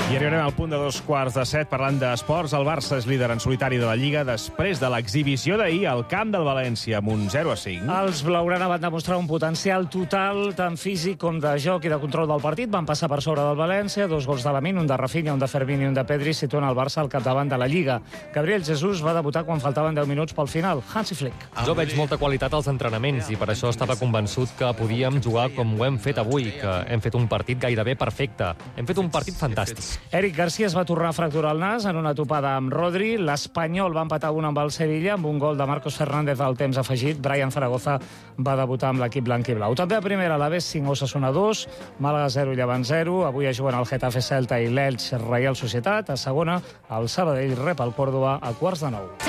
I arribarem al punt de 7:15 parlant d'esports. El Barça és líder en solitari de la Lliga després de l'exhibició d'ahir al camp del València amb un 0-5. Els blaugrana van demostrar un potencial total, tant físic com de joc i de control del partit. Van passar per sobre del València, 2 gols de Lamine, un de Rafinha, un de Fermín i un de Pedri, situant el Barça al capdavant de la Lliga. Gabriel Jesús va debutar quan faltaven 10 minuts pel final. Hansi Flick. Jo veig molta qualitat als entrenaments i per això estava convençut que podíem jugar com ho hem fet avui, que hem fet un partit gairebé perfecte. Hem fet un partit fantàstic. Eric García es va tornar a fracturar el nas en una topada amb Rodri. L'Espanyol va empatar 1 amb el Sevilla amb un gol de Marcos Fernández al temps afegit. Brian Zaragoza va debutar amb l'equip blanc i blau. També a primera l'Aves 5 Osasuna 2, Màlaga 0 i Llevant 0. Avui es juguen el Getafe Celta i l'Elx Reial Societat. A segona, el Sabadell rep el Córdoba a 8:45.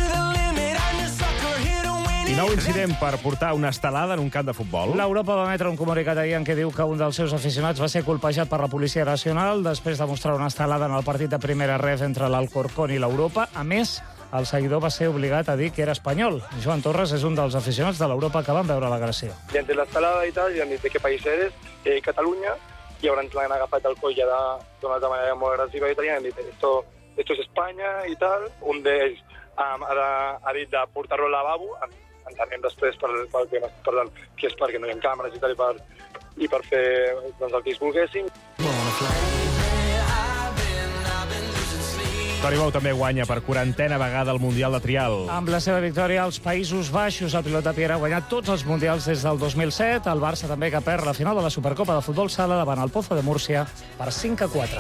I nou incident per portar una estelada en un camp de futbol. L'Europa va emetre un comunicat ahir en què diu que un dels seus aficionats va ser colpejat per la Policia Nacional després de mostrar una estelada en el partit de primera ref entre l'Alcorcón i l'Europa. A més, el seguidor va ser obligat a dir que era espanyol. Joan Torres és un dels aficionats de l'Europa que van veure l'agressió. I entre l'estelada i tal, i han dit de què país eres, Catalunya, i llavors l'han agafat el coll d'una altra manera molt agressiva i tal, i han dit esto es Espanya i tal. Un d'ells ha dit de portar-lo al lavabo, entenem després pel que m'estic parlant, que és perquè no hi ha càmeres i tal, i per fer doncs, el que ells volguessin. Toni Bou també guanya per 40a vegada el Mundial de Trial. Amb la seva victòria als Països Baixos, el pilot de Pierre ha guanyat tots els Mundials des del 2007. El Barça també que perd la final de la Supercopa de Futbol Sala davant el Pozo de Múrcia per 5-4.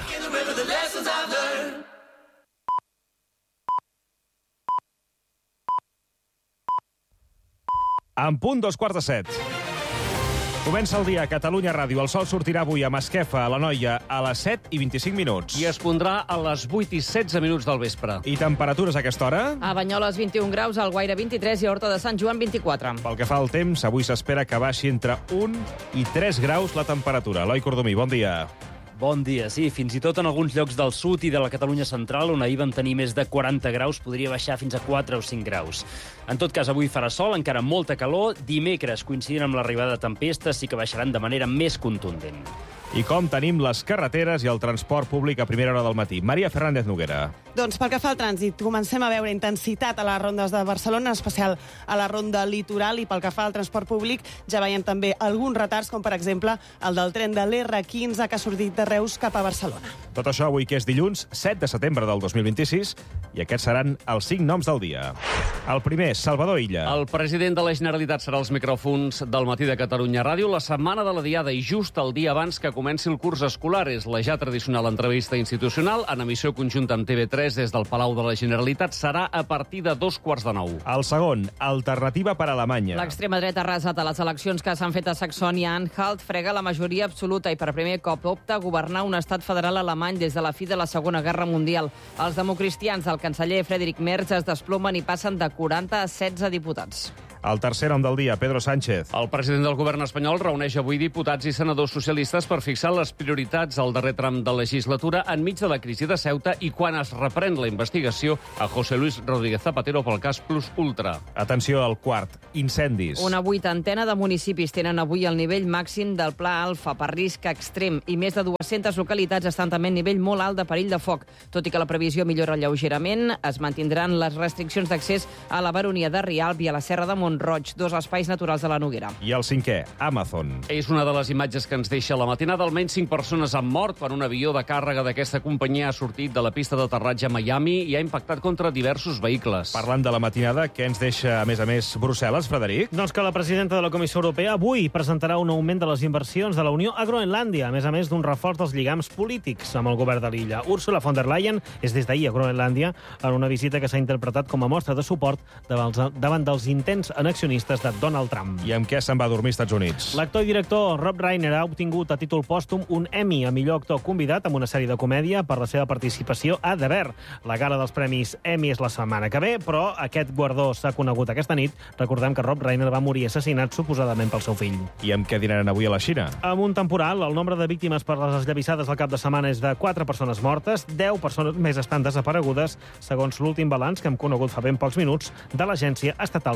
En punt 7:15. Comença el dia a Catalunya Ràdio. El sol sortirà avui a Masquefa, a l'Anoia, a les 7:25. I es pondrà a les 8:16 del vespre. I temperatures a aquesta hora? A Banyoles, 21 graus, al Guaire, 23 i a Horta de Sant Joan, 24. Pel que fa al temps, avui s'espera que baixi entre 1 i 3 graus la temperatura. Eloi Cordomí, bon dia. Bon dia, sí. Fins i tot en alguns llocs del sud i de la Catalunya central, on ahir vam tenir més de 40 graus, podria baixar fins a 4 o 5 graus. En tot cas, avui farà sol, encara molta calor. Dimecres, coincidint amb l'arribada de tempestes, sí que baixaran de manera més contundent. I com tenim les carreteres i el transport públic a primera hora del matí? Maria Fernández Noguera. Doncs pel que fa al trànsit, comencem a veure intensitat a les rondes de Barcelona, en especial a la ronda litoral, i pel que fa al transport públic ja veiem també alguns retards, com per exemple el del tren de l'R15 que ha sortit de Reus cap a Barcelona. Tot això avui que és dilluns, 7 de setembre del 2026, i aquests seran els 5 noms del dia. El primer, Salvador Illa. El president de la Generalitat serà als micròfons del Matí de Catalunya Ràdio la setmana de la Diada i just el dia abans que comenci el curs escolar. És la ja tradicional entrevista institucional en emissió conjunta amb TV3 des del Palau de la Generalitat. Serà a partir de 9:15. El segon, Alternativa per Alemanya. L'extrema dreta ha arrasat a les eleccions que s'han fet a Saxònia-Anhalt, frega la majoria absoluta i per primer cop opta a governar un estat federal alemany des de la fi de la Segona Guerra Mundial. Els democristians del canceller Friedrich Merz es desplomen i passen de 40 a 16 diputats. El tercer nom del dia, Pedro Sánchez. El president del govern espanyol reuneix avui diputats i senadors socialistes per fixar les prioritats al darrer tram de legislatura enmig de la crisi de Ceuta i quan es reprèn la investigació a José Luis Rodríguez Zapatero pel cas Plus Ultra. Atenció al quart, incendis. Una vuitantena de municipis tenen avui el nivell màxim del Pla Alfa per risc extrem i més de 200 localitats estan també en nivell molt alt de perill de foc. Tot i que la previsió millora lleugerament, es mantindran les restriccions d'accés a la baronia de Rialb i a la Serra de Mont-roig, 2 espais naturals de la Noguera. I el cinquè, Amazon. És una de les imatges que ens deixa la matinada. Almenys 5 persones han mort quan un avió de càrrega d'aquesta companyia ha sortit de la pista d'aterratge a Miami i ha impactat contra diversos vehicles. Parlant de la matinada, què ens deixa, a més, Brussel·les, Frederic? Doncs que la presidenta de la Comissió Europea avui presentarà un augment de les inversions de la Unió a Groenlàndia, a més d'un reforç dels lligams polítics amb el govern de l'illa. Ursula von der Leyen és des d'ahir a Groenlàndia en una visita que s'ha interpretat com a mostra de suport davant dels intents annexionistes de Donald Trump. I amb què se'n va a dormir als Estats Units? L'actor i director Rob Reiner ha obtingut a títol pòstum un Emmy a millor actor convidat amb una sèrie de comèdia per la seva participació a The Bear. La gala dels premis Emmy és la setmana que ve, però aquest guardó s'ha conegut aquesta nit. Recordem que Rob Reiner va morir assassinat suposadament pel seu fill. I amb què dinaran avui a la Xina? Amb un temporal, el nombre de víctimes per les esllavissades al cap de setmana és de 4 persones mortes, 10 persones més estan desaparegudes, segons l'últim balanç que hem conegut fa ben pocs minuts de l'agència estatal Xinhua.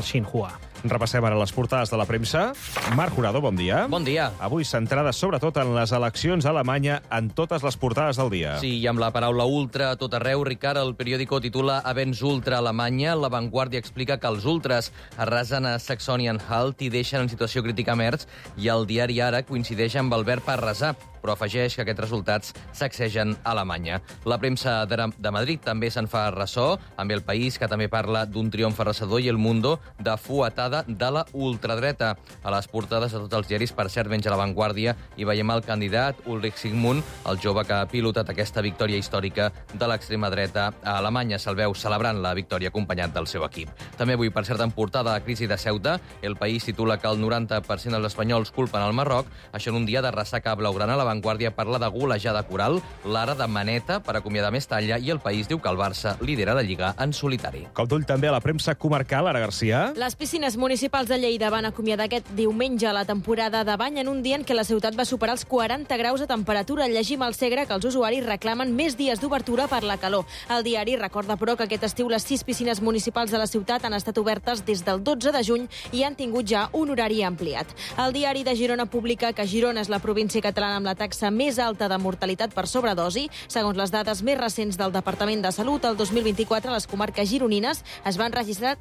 Repassem ara les portades de la premsa. Marc Jurado, bon dia. Bon dia. Avui centrades sobretot en les eleccions a Alemanya en totes les portades del dia. Sí, i amb la paraula ultra a tot arreu, Ricard, el periòdico titula Avenç ultra a Alemanya. La Vanguardia explica que els ultras arrasen a Saxony-Anhalt i deixen en situació crítica Merz, i el diari Ara coincideix amb el verb arrasar, però afegeix que aquests resultats sacsegen a Alemanya. La premsa de Madrid també se'n fa ressò, amb El País, que també parla d'un triomf arrasador, i El Mundo de fuetada de la ultradreta. A les portades de tots els diaris, per cert, menys a La Vanguardia, hi veiem el candidat Ulrich Sigmund, el jove que ha pilotat aquesta victòria històrica de l'extrema dreta a Alemanya. Se'l veu celebrant la victòria acompanyat del seu equip. També avui, per cert, en portada, la crisi de Ceuta. El País titula que el 90% dels espanyols culpen el Marroc. Això en un dia de ressaca blaugrana. La Vanguardia parla de golejada coral, l'Ara de maneta per acomiadar Mestalla, i El País diu que el Barça lidera la Lliga en solitari. Cop d'ull també a la premsa comarcal, Ara Garcia. Les piscines municipals de Lleida van acomiadar aquest diumenge la temporada de bany en un dia en què la ciutat va superar els 40 graus de temperatura. Llegim al Segre que els usuaris reclamen més dies d'obertura per la calor. El diari recorda, però, que aquest estiu les 6 piscines municipals de la ciutat han estat obertes des del 12 de juny i han tingut ja un horari ampliat. El diari de Girona publica que Girona és la província catalana amb la taxa més alta de mortalitat per sobredosi. Segons les dades més recents del Departament de Salut, el 2024 a les comarques gironines es van registrar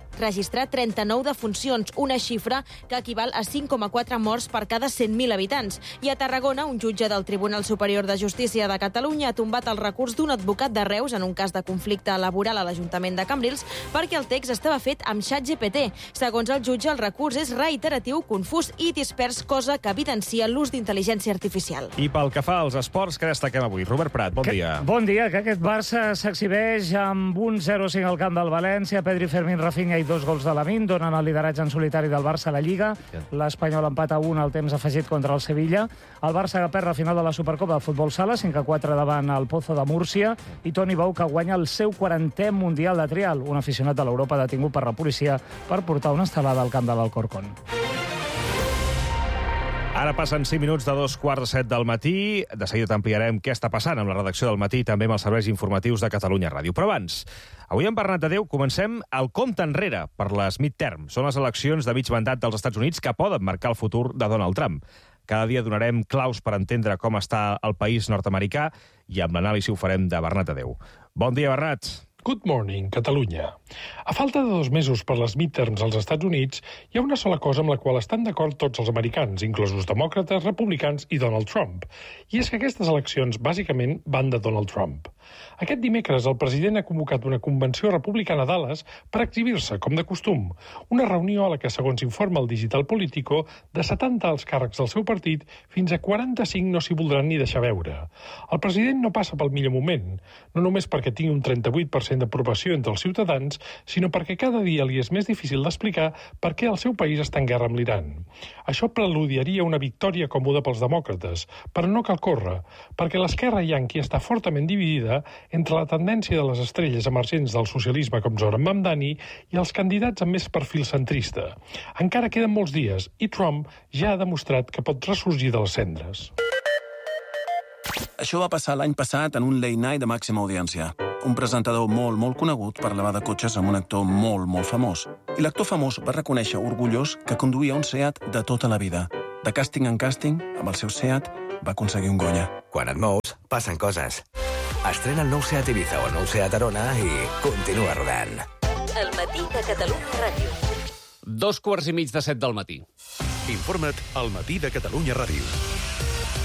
39 defuncions, una xifra que equival a 5,4 morts per cada 100.000 habitants. I a Tarragona, un jutge del Tribunal Superior de Justícia de Catalunya ha tombat el recurs d'un advocat de Reus en un cas de conflicte laboral a l'Ajuntament de Cambrils perquè el text estava fet amb ChatGPT. Segons el jutge, el recurs és reiteratiu, confús i dispers, cosa que evidencia l'ús d'intel·ligència artificial. I pel que fa als esports, que destaquem avui? Robert Prat, bon dia. Bon dia, que aquest Barça s'exhibeix amb un 0-5 al camp del València. Pedri, Fermín, Rafinha i 2 gols de Lamine donen el lideratge en solitari del Barça a la Lliga. L'Espanyol empata 1 al temps afegit contra el Sevilla. El Barça que perd la final de la Supercopa de Futbol Sala, 5-4 davant el Pozo de Múrcia. I Toni Bou, que guanya el seu 40è Mundial de Trial. Un aficionat de l'Europa detingut per la policia per portar una estelada al camp de l'Alcorcón. Ara passen 5 minuts de 2:45 del matí. De seguida t'ampliarem què està passant amb la redacció del matí i també amb els serveis informatius de Catalunya Ràdio. Però abans, avui en Bernat de Déu comencem el compte enrere per les midterm. Són les eleccions de mig mandat dels Estats Units que poden marcar el futur de Donald Trump. Cada dia donarem claus per entendre com està el país nord-americà i amb l'anàlisi ho farem de Bernat de Déu. Bon dia, Bernat. Good morning, Catalunya. A falta de 2 mesos per les midterms als Estats Units, hi ha una sola cosa amb la qual estan d'acord tots els americans, inclosos demòcrates, republicans i Donald Trump. I és que aquestes eleccions, bàsicament, van de Donald Trump. Aquest dimecres, el president ha convocat una convenció republicana a Dallas per exhibir-se, com de costum. Una reunió a la que, segons informa el Digital Politico, de 70 alts càrrecs del seu partit, fins a 45 no s'hi voldran ni deixar veure. El president no passa pel millor moment, no només perquè tingui un 38% d'aprovació entre els ciutadans, sinó perquè cada dia li és més difícil d'explicar per què el seu país està en guerra amb l'Iran. Això preludiaria una victòria còmoda pels demòcrates, però no cal córrer, perquè l'esquerra yanqui està fortament dividida entre la tendència de les estrelles emergents del socialisme com Zoran Mamdani i els candidats amb més perfil centrista. Encara queden molts dies i Trump ja ha demostrat que pot ressorgir de les cendres. Això va passar l'any passat en un late night de màxima audiència. Un presentador molt conegut parlava de cotxes amb un actor molt famós. I l'actor famós va reconèixer orgullós que conduïa un Seat de tota la vida. De càsting en càsting, amb el seu Seat, va aconseguir un Goya. Quan et mous, passen coses. Estrena el nou Seat Ibiza o el nou Seat Arona i continua rodant. El matí de Catalunya Ràdio. 2:15 del matí. Informa't al matí de Catalunya Ràdio.